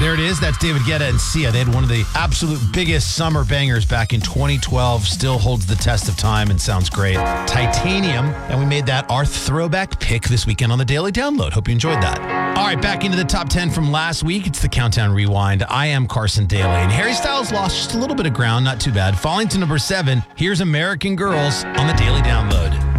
There it is. That's David Guetta and Sia. They had one of the absolute biggest summer bangers back in 2012. Still holds the test of time and sounds great. Titanium. And we made that our throwback pick this weekend on the Daily Download. Hope you enjoyed that. All right, back into the top 10 from last week. It's the Countdown Rewind. I am Carson Daly. And Harry Styles lost just a little bit of ground. Not too bad. Falling to number 7, here's American Girls on the Daily Download.